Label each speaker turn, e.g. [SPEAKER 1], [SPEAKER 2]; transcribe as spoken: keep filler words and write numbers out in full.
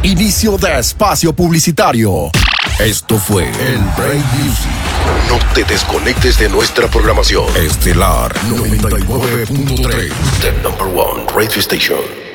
[SPEAKER 1] Inicio de espacio publicitario. Esto fue el Break Music.
[SPEAKER 2] No te desconectes de nuestra programación.
[SPEAKER 1] Estelar noventa y nueve punto tres.
[SPEAKER 2] The number one radio station.